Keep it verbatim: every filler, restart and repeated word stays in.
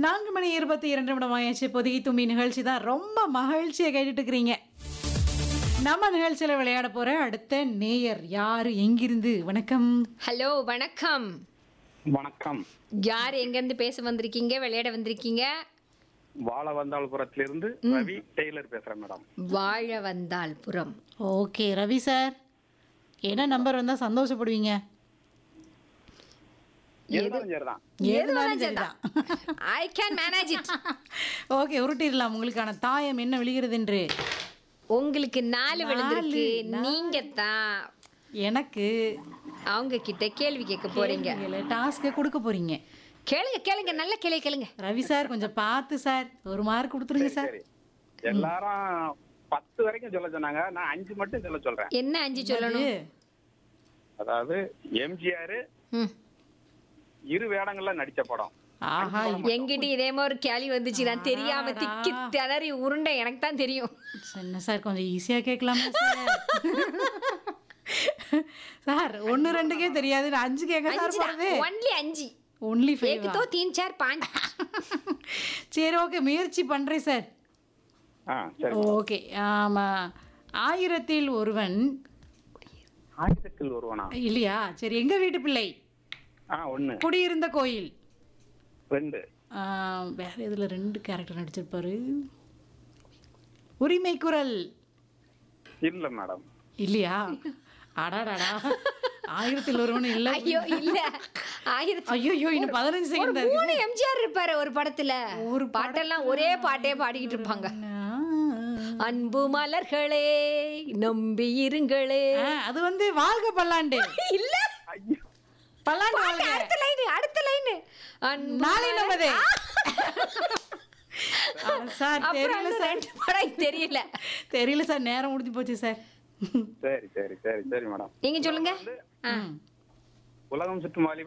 நான்கு மணி இருபத்தி இரண்டு நிமிடம் ஆயாச்சு. பொதுகி தும்பி நிகழ்ச்சி தான். ரொம்ப மகிழ்ச்சியை கேட்டுட்டு இருக்கிறீங்க. நம்ம நிகழ்ச்சியில் விளையாட போற அடுத்த நேயர் யாரு, எங்கிருந்து? வணக்கம். ஹலோ, வணக்கம். வணக்கம். யார் எங்கேருந்து பேச வந்திருக்கீங்க, விளையாட வந்திருக்கீங்க? வாழ வந்தாள்புரத்திலிருந்து ரவி டெய்லர் பேசுறேன் மேடம். வாழ வந்தாள்புரம். ஓகே ரவி சார், என்ன நம்பர் வந்தா சந்தோஷப்படுவீங்க? எதுனாலும் சரிதான். எதுனாலும் சரிதான். I can manage it. Okay, உருட்டிடலாம். உங்களுக்கான தாயம் என்ன விழுகிறது என்று. உங்களுக்கு நாலு விழுந்திருக்கு. நீங்க தான் எனக்கு அவங்க கிட்ட கேள்வி கேட்க போறீங்க. டாஸ்க் கொடுக்க போறீங்க. கேளுங்க கேளுங்க, நல்ல கேள்வி கேளுங்க. ரவி சார் கொஞ்சம் பார்த்து சார், ஒரு மார்க் கொடுத்துருங்க சார். சரி, எல்லாரும் பத்து வரைக்கும் சொல்ல சொன்னாங்க, நான் அஞ்சு மட்டும் சொல்ல சொல்றேன். என்ன அஞ்சு சொல்லணும்? அதாவது எம்ஜிஆர் ம். இரு வேடங்கள்ல நடிச்ச படம். ஆஹா, எங்கிட்ட இதே மாதிரி ஒரு கேள்வி வந்துச்சு. நான் தெரியாம திக்கி திணறி உருண்டை. எனக்கு தான் தெரியும். என்ன சார் கொஞ்சம் ஈஸியா கேட்கலாமா சார்? சார் ஒன்னு ரெண்டுக்கே தெரியாது, நான் அஞ்சு கேட்க சார் போறது. ஒன்லி அஞ்சு. ஒன்லி एक दो तीन चार पाँच. சரி ஓகே, முயற்சி பண்றேன் சார். ஆ சரி. ஓகே, ஆமா. ஆயிரத்தில் ஒருவன். ஆயிரத்தில் ஒருவனா? இல்லையா? சரி, எங்க வீட்டு பிள்ளை. ஆ ஒண்ணு. குடியிருந்த கோயில். ரெண்டு. ஆ, வேற எதுல ரெண்டு கேரக்டர் நடிச்சிருப்பாரு? உரிமை குரல். இல்ல மேடம். இல்லையா? அடாடாடா, ஆயிரத்தில் ஒருவன் இல்ல. ஐயோ இல்ல, ஆயிரத்தி ஐயோ இன்னும் பதினஞ்சு செகண்ட் தான் மூணு எம்ஜிஆர் இருப்பாரு ஒரு படத்துல. ஒரு பாட்டெல்லாம் ஒரே பாட்டே பாடிக்கிட்டு இருப்பாங்க. அன்பு மலர்களே நம்பி இருங்களே. அது வந்து வாழ்க பல்லாண்டு. இல்ல பல்லாண்டு பாட்டு வாழ்க. அடுத்த லைன் அடுத்த லைன். நாளை நமதே. சார் தெரியல சார், படம் தெரியல தெரியல சார், நேரம் முடிஞ்சு போச்சு சார். சரி சரி சரி சரி மேடம். நீங்க சொல்லுங்க. உலகம் சுற்றும் வாலிபன்